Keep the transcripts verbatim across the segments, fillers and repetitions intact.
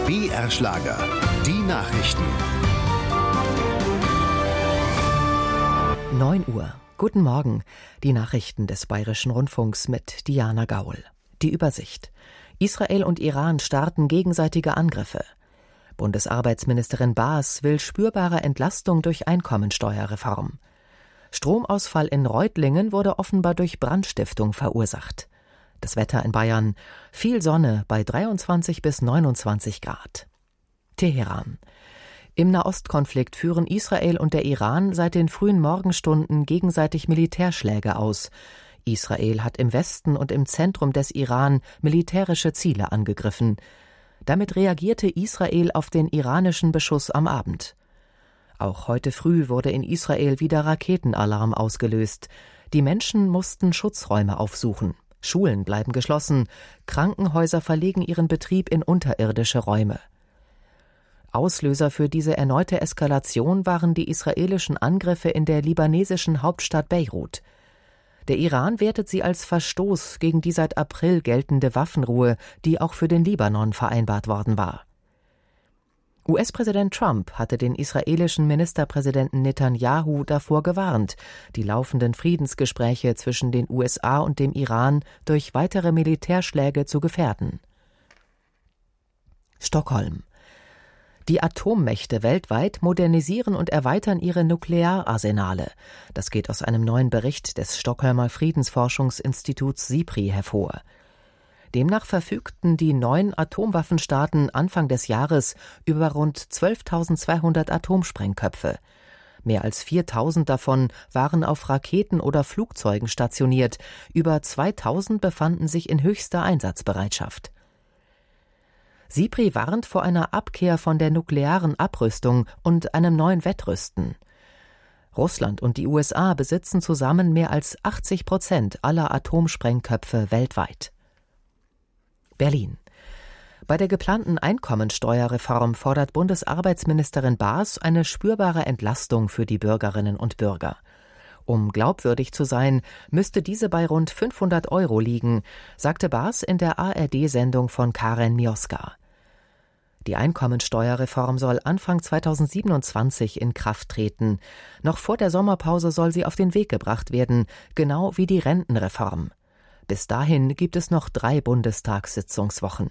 B R Schlager, die Nachrichten. neun Uhr. Guten Morgen. Die Nachrichten des Bayerischen Rundfunks mit Diana Gaul. Die Übersicht. Israel und Iran starten gegenseitige Angriffe. Bundesarbeitsministerin Baas will spürbare Entlastung durch Einkommensteuerreform. Stromausfall in Reutlingen wurde offenbar durch Brandstiftung verursacht. Das Wetter in Bayern: viel Sonne bei dreiundzwanzig bis neunundzwanzig Grad. Teheran. Im Nahostkonflikt führen Israel und der Iran seit den frühen Morgenstunden gegenseitig Militärschläge aus. Israel hat im Westen und im Zentrum des Iran militärische Ziele angegriffen. Damit reagierte Israel auf den iranischen Beschuss am Abend. Auch heute früh wurde in Israel wieder Raketenalarm ausgelöst. Die Menschen mussten Schutzräume aufsuchen. Schulen bleiben geschlossen. Krankenhäuser verlegen ihren Betrieb in unterirdische Räume. Auslöser für diese erneute Eskalation waren die israelischen Angriffe in der libanesischen Hauptstadt Beirut. Der Iran wertet sie als Verstoß gegen die seit April geltende Waffenruhe, die auch für den Libanon vereinbart worden war. U S-Präsident Trump hatte den israelischen Ministerpräsidenten Netanyahu davor gewarnt, die laufenden Friedensgespräche zwischen den U S A und dem Iran durch weitere Militärschläge zu gefährden. Stockholm. Die Atommächte weltweit modernisieren und erweitern ihre Nukleararsenale. Das geht aus einem neuen Bericht des Stockholmer Friedensforschungsinstituts SIPRI hervor. Demnach verfügten die neun Atomwaffenstaaten Anfang des Jahres über rund zwölftausendzweihundert Atomsprengköpfe. Mehr als viertausend davon waren auf Raketen oder Flugzeugen stationiert, über zweitausend befanden sich in höchster Einsatzbereitschaft. SIPRI warnt vor einer Abkehr von der nuklearen Abrüstung und einem neuen Wettrüsten. Russland und die U S A besitzen zusammen mehr als achtzig Prozent aller Atomsprengköpfe weltweit. Berlin. Bei der geplanten Einkommensteuerreform fordert Bundesarbeitsministerin Baas eine spürbare Entlastung für die Bürgerinnen und Bürger. Um glaubwürdig zu sein, müsste diese bei rund fünfhundert Euro liegen, sagte Baas in der A R D-Sendung von Karen Mioska. Die Einkommensteuerreform soll Anfang zweitausendsiebenundzwanzig in Kraft treten. Noch vor der Sommerpause soll sie auf den Weg gebracht werden, genau wie die Rentenreform. Bis dahin gibt es noch drei Bundestagssitzungswochen.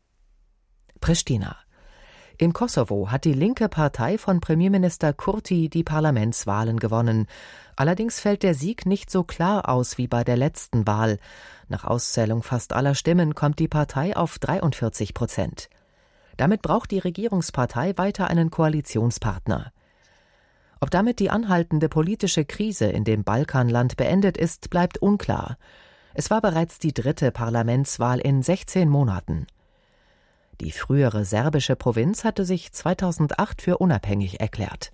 Pristina. Im Kosovo hat die linke Partei von Premierminister Kurti die Parlamentswahlen gewonnen. Allerdings fällt der Sieg nicht so klar aus wie bei der letzten Wahl. Nach Auszählung fast aller Stimmen kommt die Partei auf dreiundvierzig Prozent. Damit braucht die Regierungspartei weiter einen Koalitionspartner. Ob damit die anhaltende politische Krise in dem Balkanland beendet ist, bleibt unklar. Es war bereits die dritte Parlamentswahl in sechzehn Monaten. Die frühere serbische Provinz hatte sich zweitausendacht für unabhängig erklärt.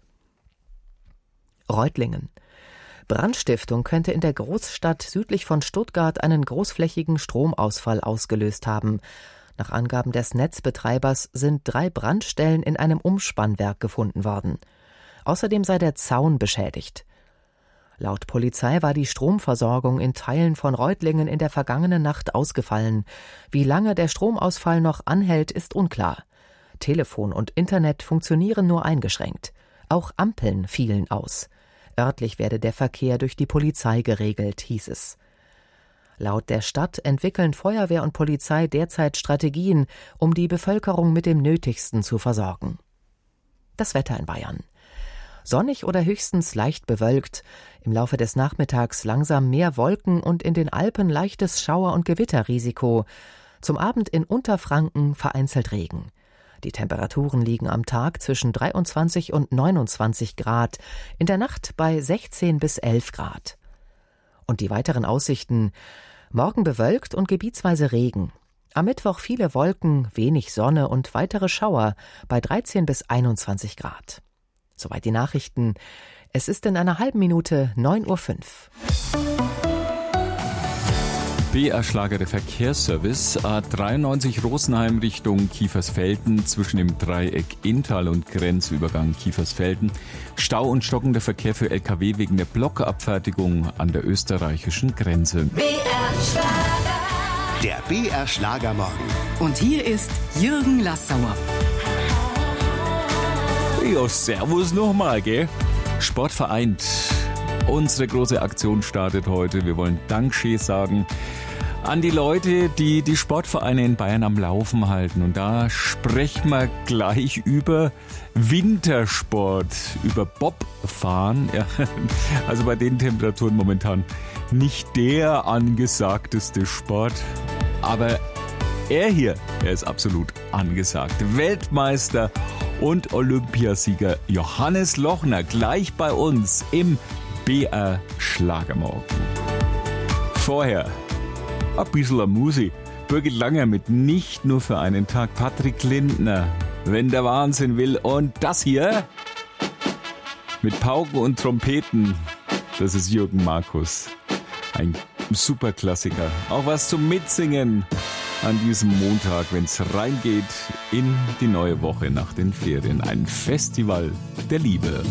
Reutlingen. Brandstiftung könnte in der Großstadt südlich von Stuttgart einen großflächigen Stromausfall ausgelöst haben. Nach Angaben des Netzbetreibers sind drei Brandstellen in einem Umspannwerk gefunden worden. Außerdem sei der Zaun beschädigt. Laut Polizei war die Stromversorgung in Teilen von Reutlingen in der vergangenen Nacht ausgefallen. Wie lange der Stromausfall noch anhält, ist unklar. Telefon und Internet funktionieren nur eingeschränkt. Auch Ampeln fielen aus. Örtlich werde der Verkehr durch die Polizei geregelt, hieß es. Laut der Stadt entwickeln Feuerwehr und Polizei derzeit Strategien, um die Bevölkerung mit dem Nötigsten zu versorgen. Das Wetter in Bayern. Sonnig oder höchstens leicht bewölkt. Im Laufe des Nachmittags langsam mehr Wolken und in den Alpen leichtes Schauer- und Gewitterrisiko. Zum Abend in Unterfranken vereinzelt Regen. Die Temperaturen liegen am Tag zwischen dreiundzwanzig und neunundzwanzig Grad, in der Nacht bei sechzehn bis elf Grad. Und die weiteren Aussichten: Morgen bewölkt und gebietsweise Regen. Am Mittwoch viele Wolken, wenig Sonne und weitere Schauer bei dreizehn bis einundzwanzig Grad. Soweit die Nachrichten. Es ist in einer halben Minute neun Uhr fünf. B R Schlager, der Verkehrsservice. A dreiundneunzig Rosenheim Richtung Kiefersfelden zwischen dem Dreieck Inntal und Grenzübergang Kiefersfelden. Stau und stockender Verkehr für L K W wegen der Blockabfertigung an der österreichischen Grenze. B R Schlager. Der B R Schlagermorgen. Und hier ist Jürgen Lassauer. Ja, servus nochmal, gell? Sport vereint. Unsere große Aktion startet heute. Wir wollen Dankeschön sagen an die Leute, die die Sportvereine in Bayern am Laufen halten. Und da sprechen wir gleich über Wintersport, über Bobfahren. Ja, also bei den Temperaturen momentan nicht der angesagteste Sport. Aber er hier, er ist absolut angesagt. Weltmeister und Olympiasieger Johannes Lochner gleich bei uns im B R Schlagermorgen. Vorher ein bisschen Musik. Birgit Langer mit Nicht nur für einen Tag. Patrick Lindner, Wenn der Wahnsinn will. Und das hier mit Pauken und Trompeten. Das ist Jürgen Markus. Ein Superklassiker. Auch was zum Mitsingen an diesem Montag, wenn es reingeht in die neue Woche nach den Ferien. Ein Festival der Liebe.